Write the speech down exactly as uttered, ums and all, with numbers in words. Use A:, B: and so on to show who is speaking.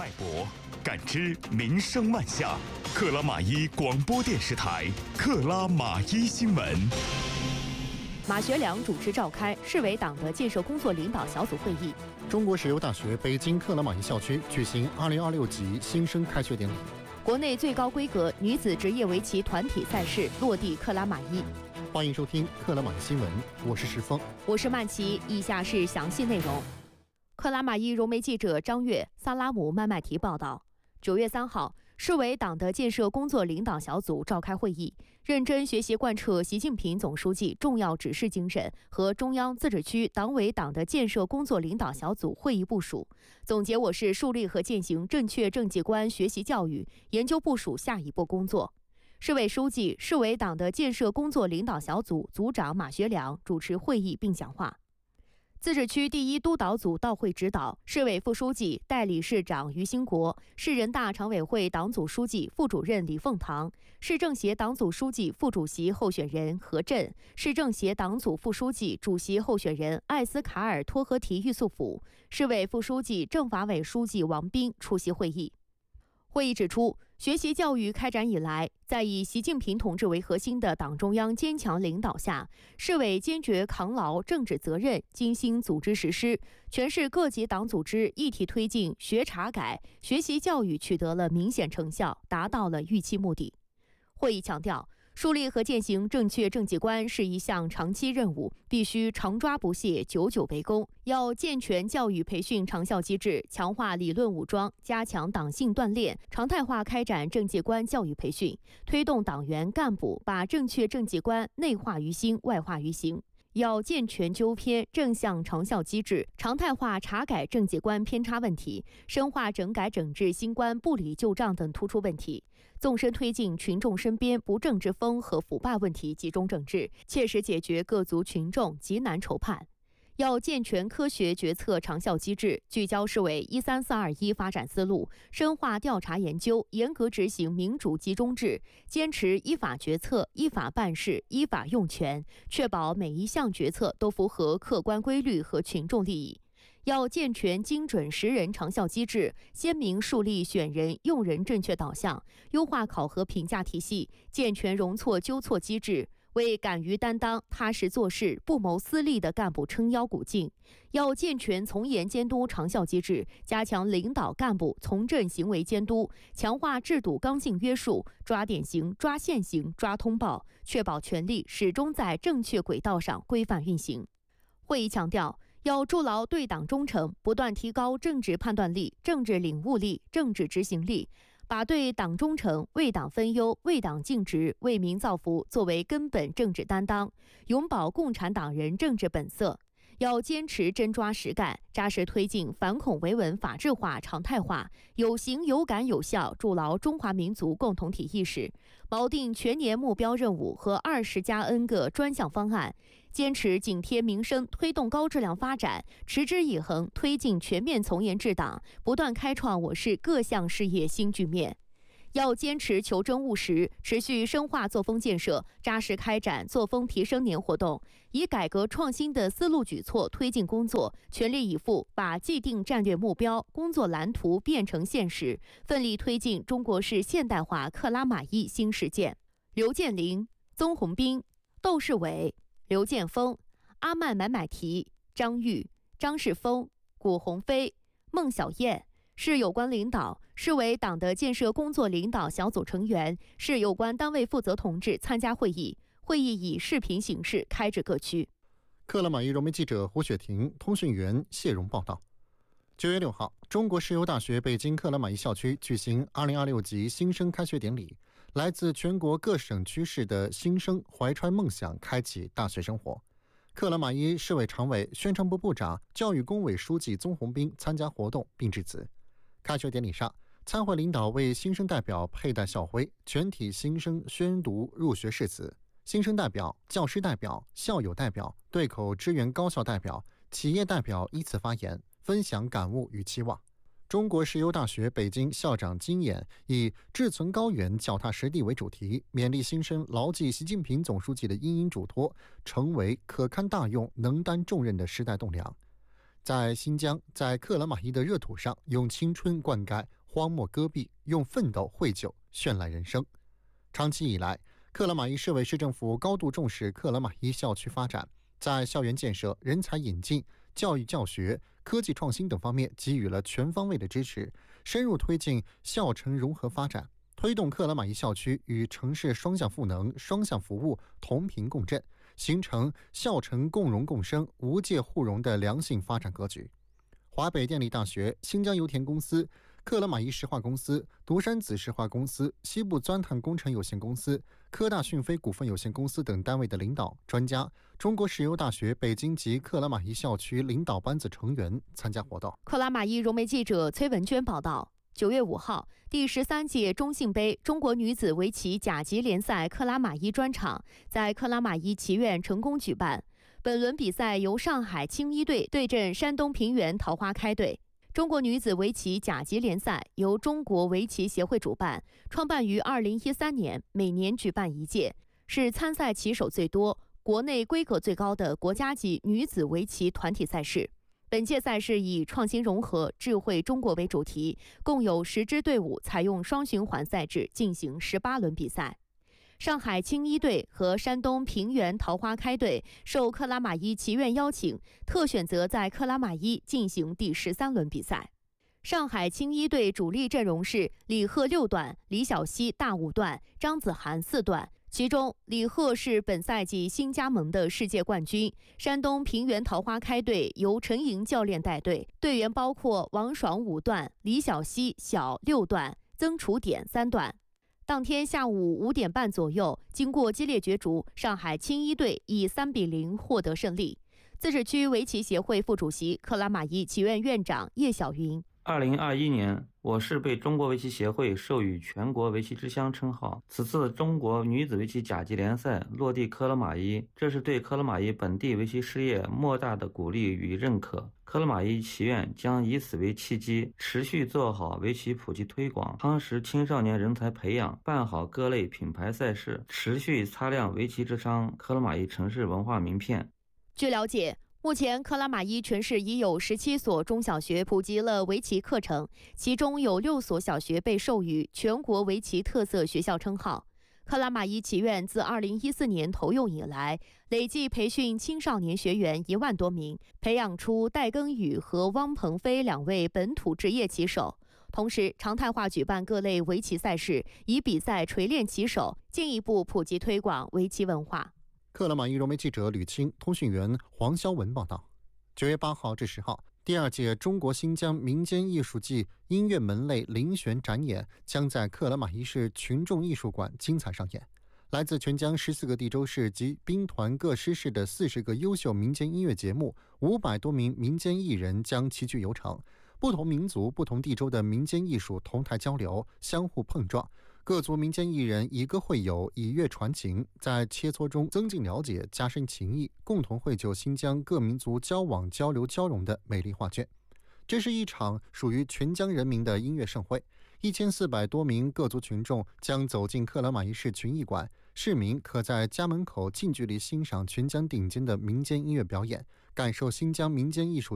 A: 脉搏，感知民生万象。克拉玛依广播电视台克拉玛依新闻。
B: 马学良主持召开市委党的建设工作领导小组会议。
C: 中国石油大学北京克拉玛依校区举行二零二六级新生开学典礼。
B: 国内最高规格女子职业围棋团体赛事落地克拉玛依。
C: 欢迎收听克拉玛依新闻，我是石峰，
B: 我是曼琪。以下是详细内容。克拉玛依融媒记者张悦、萨拉姆曼麦提报道，九月三号，市委党的建设工作领导小组召开会议，认真学习贯彻习近平总书记重要指示精神和中央自治区党委党的建设工作领导小组会议部署，总结我市树立和践行正确政绩观学习教育，研究部署下一步工作。市委书记、市委党的建设工作领导小组组长马学良主持会议并讲话。自治区第一督导组到会指导，市委副书记、代理市长于兴国，市人大常委会党组书记、副主任李凤堂，市政协党组书记、副主席候选人何震，市政协党组副书记、主席候选人艾斯卡尔托合提玉素甫，市委副书记、政法委书记王斌出席会议。会议指出，学习教育开展以来，在以习近平同志为核心的党中央坚强领导下，市委坚决扛牢政治责任，精心组织实施，全市各级党组织一体推进学查改，学习教育取得了明显成效，达到了预期目的。会议强调，树立和践行正确政绩观是一项长期任务，必须常抓不懈，久久为功。要健全教育培训长效机制，强化理论武装，加强党性锻炼，常态化开展政绩观教育培训，推动党员干部把正确政绩观内化于心，外化于行。要健全纠偏正向长效机制，常态化查改政绩观偏差问题，深化整改整治新观不理旧账等突出问题，纵深推进群众身边不正之风和腐败问题集中整治，切实解决各族群众急难愁盼。要健全科学决策长效机制，聚焦市委一三四二一发展思路，深化调查研究，严格执行民主集中制，坚持依法决策、依法办事、依法用权，确保每一项决策都符合客观规律和群众利益。要健全精准识人长效机制，鲜明树立选人用人正确导向，优化考核评价体系，健全容错纠错机制，为敢于担当、踏实做事、不谋私利的干部撑腰鼓劲。要健全从严监督长效机制，加强领导干部从政行为监督，强化制度刚性约束，抓典型、抓现行、抓通报，确保权力始终在正确轨道上规范运行。会议强调，要筑牢对党忠诚，不断提高政治判断力、政治领悟力、政治执行力，把对党忠诚、为党分忧、为党尽职、为民造福作为根本政治担当，永葆共产党人政治本色。要坚持真抓实干，扎实推进反恐维稳法治化常态化，有形有感有效筑牢中华民族共同体意识，锚定全年目标任务和二十加 N 个专项方案，坚持紧贴民生，推动高质量发展，持之以恒推进全面从严治党，不断开创我市各项事业新局面。要坚持求真务实，持续深化作风建设，扎实开展作风提升年活动，以改革创新的思路举措推进工作，全力以赴把既定战略目标、工作蓝图变成现实，奋力推进中国式现代化克拉玛依新实践。刘建林、宗宏斌、窦世伟、刘建峰、阿曼买买提、张玉、张世峰、古鸿飞、孟小燕，市有关领导、市委党的建设工作领导小组成员、市有关单位负责同志参加会议。会议以视频形式开至各区。
C: 克拉玛依融媒记者胡雪婷、通讯员谢荣报道。九月六号，中国石油大学北京克拉玛依校区举行二零二六级新生开学典礼，来自全国各省区市的新生怀揣梦想，开启大学生活。克拉玛依市委常委、宣传部部长、教育工委书记宗宏斌参加活动并致辞。开学典礼上，参会领导为新生代表佩戴校徽，全体新生宣读入学誓词。新生代表、教师代表、校友代表、对口支援高校代表、企业代表依次发言，分享感悟与期望。中国石油大学北京校长金演以志存高远、脚踏实地为主题，勉励新生牢记习近平总书记的殷殷嘱托，成为可堪大用、能担重任的时代栋梁。 在新疆，在克拉玛依的热土上，用青春灌溉荒漠戈壁，用奋斗绘就绚烂人生。长期以来，克拉玛依市委市政府高度重视克拉玛依校区发展，在校园建设、人才引进、教育教学、科技创新等方面给予了全方位的支持，深入推进校城融合发展，推动克拉玛依校区与城市双向赋能、双向服务同频共振，形成校城共荣共生、无界互融的良性发展格局。华北电力大学、新疆油田公司、克拉玛依石化公司、独山子石化公司、西部钻探工程有限公司、科大讯飞股份有限公司等单位的领导、专家，中国石油大学北京及克拉玛依校区领导班子成员参加活动。
B: 克拉玛依融媒记者崔文娟报道。九月五号，第十三届中信杯中国女子围棋甲级联赛克拉玛依专场在克拉玛依棋院成功举办。本轮比赛由上海青衣队对阵山东平原桃花开队。中国女子围棋甲级联赛由中国围棋协会主办，创办于二零一三年，每年举办一届，是参赛棋手最多、国内规格最高的国家级女子围棋团体赛事。本届赛事以创新融合、智慧中国为主题，共有十支队伍采用双循环赛制进行十八轮比赛。上海青衣队和山东平原桃花开队受克拉玛依棋院邀请，特选择在克拉玛依进行第十三轮比赛。上海青衣队主力阵容是李贺六段、李晓曦大五段、张子涵四段。其中，李贺是本赛季新加盟的世界冠军。山东平原桃花开队由陈莹教练带队，队员包括王爽五段、李晓曦小六段、曾楚典三段。当天下午五点半左右，经过激烈角逐，上海青衣队以三比零获得胜利。自治区围棋协会副主席、克拉玛依棋院院长叶晓云。
D: 二零二一年，我市被中国围棋协会授予全国围棋之乡称号。此次中国女子围棋甲级联赛落地克拉玛依，这是对克拉玛依本地围棋事业莫大的鼓励与认可。克拉玛依棋院将以此为契机，持续做好围棋普及推广，夯实青少年人才培养，办好各类品牌赛事，持续擦亮围棋之乡克拉玛依城市文化名片。
B: 据了解，目前，克拉玛依全市已有十七所中小学普及了围棋课程，其中有六所小学被授予全国围棋特色学校称号。克拉玛依棋院自二零一四年投用以来，累计培训青少年学员一万多名，培养出戴耕宇和汪鹏飞两位本土职业棋手。同时，常态化举办各类围棋赛事，以比赛锤炼棋手，进一步普及推广围棋文化。
C: 克拉玛依融媒记者吕清、通讯员黄肖文报道。九月八号至十号，第二届中国新疆民间艺术季音乐门类遴选展演将在克拉玛依市群众艺术馆精彩上演。来自全疆十四个地州市及兵团各师市的四十个优秀民间音乐节目，五百多名民间艺人将齐聚游场。不同民族、不同地州的民间艺术同台交流，相互碰撞。各族民间艺人以歌会友，以乐传情，在切磋中增进了解，加深情谊，共同绘就新疆各民族交往、交流、交融的美丽画卷。这是一场属于全疆人民的音乐盛会，一千四百多名各族群众将走进克拉玛依市群艺馆，市民可在家门口近距离欣赏全疆顶尖的民间音乐表演，感受新疆民间艺术